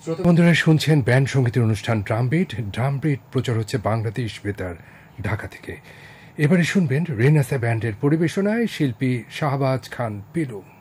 বন্ধুরা শুনছেন ব্যান্ড সঙ্গীতের অনুষ্ঠান ড্রামবিট প্রচার হচ্ছে বাংলাদেশ বেতার ঢাকা থেকে। এবারে শুনবেন রেনেসা ব্যান্ডের পরিবেশনায় শিল্পী শাহবাজ খান পিলু।